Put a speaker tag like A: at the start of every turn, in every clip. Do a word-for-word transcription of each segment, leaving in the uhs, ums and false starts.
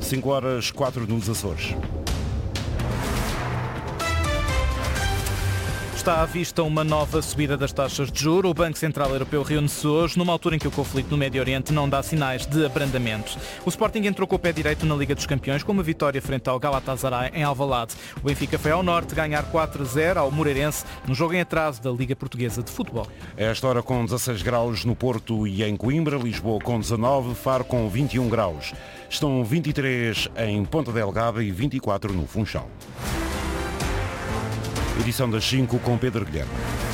A: cinco horas, quatro nos Açores.
B: Está à vista uma nova subida das taxas de juros. O Banco Central Europeu reúne-se hoje, numa altura em que o conflito no Médio Oriente não dá sinais de abrandamento. O Sporting entrou com o pé direito na Liga dos Campeões, com uma vitória frente ao Galatasaray em Alvalade. O Benfica foi ao Norte ganhar quatro a zero ao Moreirense, num jogo em atraso da Liga Portuguesa de Futebol.
A: Esta hora com dezasseis graus no Porto e em Coimbra, Lisboa com dezanove, Faro com vinte e um graus. Estão vinte e três em Ponta Delgada e vinte e quatro no Funchal. Edição das cinco com Pedro Guilherme.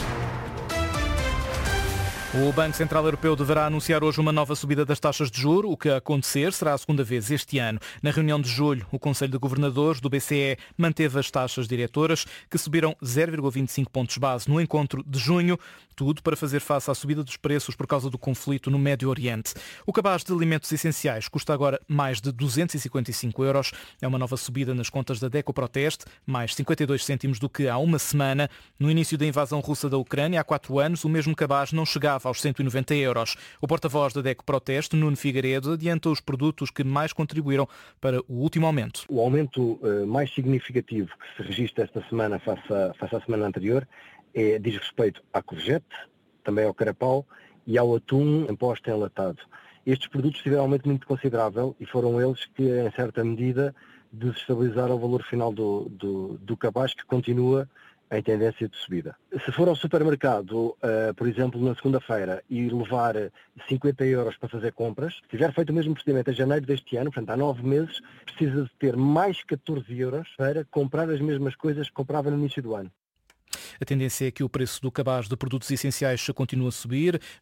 B: O Banco Central Europeu deverá anunciar hoje uma nova subida das taxas de juros, o que a acontecer será a segunda vez este ano. Na reunião de julho, o Conselho de Governadores do B C E manteve as taxas diretoras, que subiram zero vírgula vinte e cinco pontos base no encontro de junho, tudo para fazer face à subida dos preços por causa do conflito no Médio Oriente. O cabaz de alimentos essenciais custa agora mais de duzentos e cinquenta e cinco euros. É uma nova subida nas contas da DECO Proteste, mais cinquenta e dois cêntimos do que há uma semana. No início da invasão russa da Ucrânia, há quatro anos, o mesmo cabaz não chegava aos cento e noventa euros. O porta-voz da DECO Proteste, Nuno Figueiredo, adianta os produtos que mais contribuíram para o último aumento.
C: O aumento uh, mais significativo que se registra esta semana face, a, face à semana anterior é, diz respeito à courgette, também ao carapau e ao atum em posta enlatado. Estes produtos tiveram um aumento muito considerável e foram eles que, em certa medida, desestabilizaram o valor final do, do, do cabaz, que continua em tendência de subida. Se for ao supermercado, uh, por exemplo, na segunda-feira, e levar cinquenta euros para fazer compras, se tiver feito o mesmo procedimento em janeiro deste ano, portanto há nove meses, precisa de ter mais catorze euros para comprar as mesmas coisas que comprava no início do ano.
B: A tendência é que o preço do cabaz de produtos essenciais continua a subir.